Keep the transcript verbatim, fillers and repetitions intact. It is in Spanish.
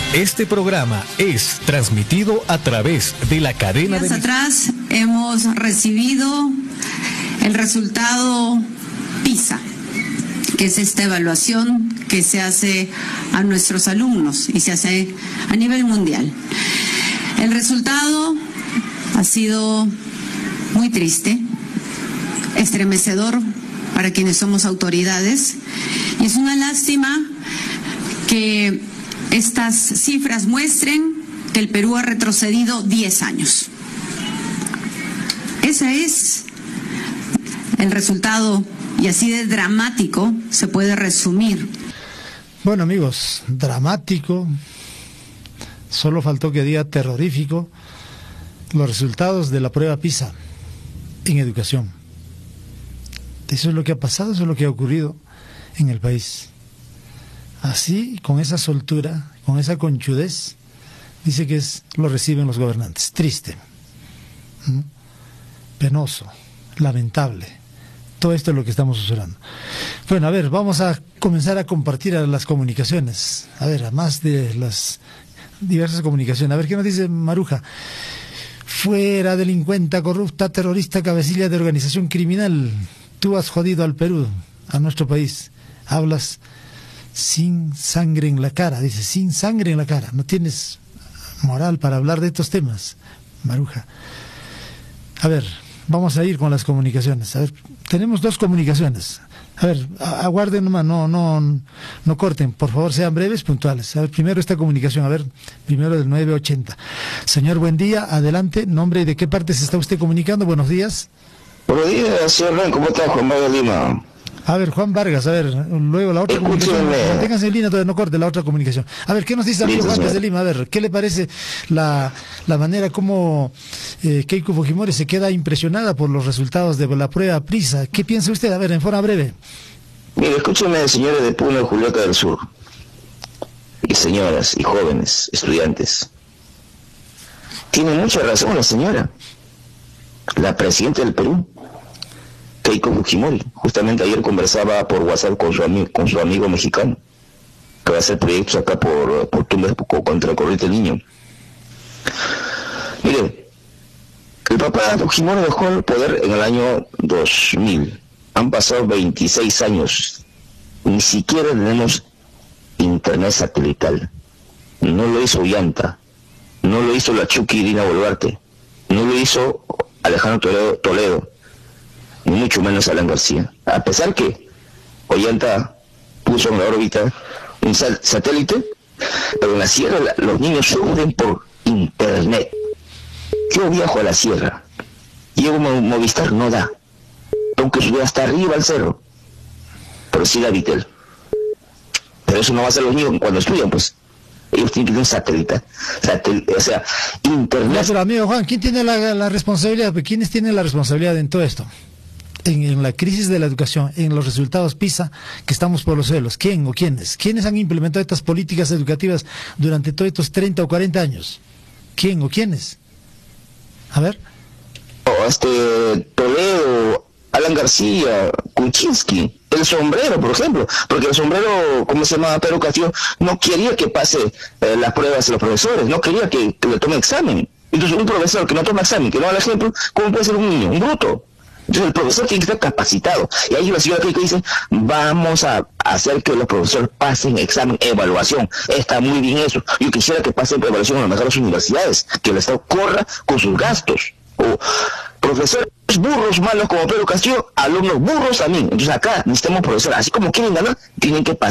Este programa es transmitido a través de la cadena de... Días atrás hemos recibido el resultado PISA, que es esta evaluación que se hace a nuestros alumnos y se hace a nivel mundial. El resultado ha sido muy triste, estremecedor para quienes somos autoridades, y es una lástima que estas cifras muestren que el Perú ha retrocedido diez años. Ese es el resultado, y así de dramático se puede resumir. Bueno, amigos, dramático, solo faltó que diga terrorífico, los resultados de la prueba PISA en educación. Eso es lo que ha pasado, eso es lo que ha ocurrido en el país. Así, con esa soltura, con esa conchudez, dice que es, lo reciben los gobernantes. Triste, ¿Mm? penoso, lamentable. Todo esto es lo que estamos observando. Bueno, a ver, vamos a comenzar a compartir a las comunicaciones. A ver, a más de las diversas comunicaciones. A ver, ¿qué nos dice Maruja? Fuera, delincuenta, corrupta, terrorista, cabecilla de organización criminal. Tú has jodido al Perú, a nuestro país. Hablas sin sangre en la cara, dice, sin sangre en la cara. No tienes moral para hablar de estos temas, Maruja. A ver, vamos a ir con las comunicaciones. A ver, tenemos dos comunicaciones. A ver, aguarden nomás, no, no, no corten, por favor, sean breves, puntuales. A ver, primero esta comunicación, a ver, primero del nueve ochenta. Señor, buen día, adelante, nombre y de qué parte se está usted comunicando, buenos días. Buenos días, señor Ren, ¿cómo está? Juan Vargas Lima. A ver, Juan Vargas, a ver, luego la otra Escúcheme. comunicación. Manténganse en línea, todavía no corte la otra comunicación. A ver, ¿qué nos dice amigo Juan desde Lima? A ver, ¿qué le parece la, la manera como eh, Keiko Fujimori se queda impresionada por los resultados de la prueba PISA? ¿Qué piensa usted? A ver, en forma breve. Mire, escúcheme, señores de Puno y Juliaca del Sur, y señoras, y jóvenes, estudiantes. Tiene mucha razón la señora, la presidenta del Perú, Keiko Fujimori. Justamente ayer conversaba por WhatsApp con su, ami con su amigo mexicano, que va a hacer proyectos acá por, por Tumbes contra el Corriente Niño. Mire, el papá Fujimori dejó el poder en el año dos mil. Han pasado veintiséis años. Ni siquiera tenemos internet satelital. No lo hizo Ollanta. No lo hizo la Chucky Dina Boluarte. No lo hizo Alejandro Toledo, Toledo. Ni mucho menos Alan García. A pesar que Ollanta puso en la órbita un sal satélite, pero en la sierra la, los niños sufren por internet. Yo viajo a la sierra. Llego a Movistar, no da. Tengo que subir hasta arriba al cerro. Pero sí da Vitel. Pero eso no va a hacer los niños cuando estudian, pues. Ellos tienen que tener un satélite. Satel o sea, internet. No, pero amigo Juan, ¿quién tiene la, la responsabilidad? ¿Quiénes tienen la responsabilidad en todo esto? En, en la crisis de la educación, en los resultados PISA, que estamos por los suelos. ¿Quién o quiénes? ¿Quiénes han implementado estas políticas educativas durante todos estos treinta o cuarenta años? ¿Quién o quiénes? A ver. Oh, este, Toledo, Alan García, Kuczynski, el sombrero, por ejemplo, porque el sombrero, ¿cómo se llama? Pedro Castillo, no quería que pase eh, las pruebas a los profesores, no quería que, que le tome examen. Entonces, un profesor que no toma examen, que no da el ejemplo, ¿cómo puede ser un niño? Un bruto. Entonces, el profesor tiene que estar capacitado. Y ahí la señora que dice, vamos a hacer que los profesores pasen examen, evaluación. Está muy bien eso. Yo quisiera que pasen evaluación en las mejores universidades, que el Estado corra con sus gastos. O profesores burros malos como Pedro Castillo, alumnos burros también. Entonces acá necesitamos profesores, así como quieren ganar, tienen que pasar.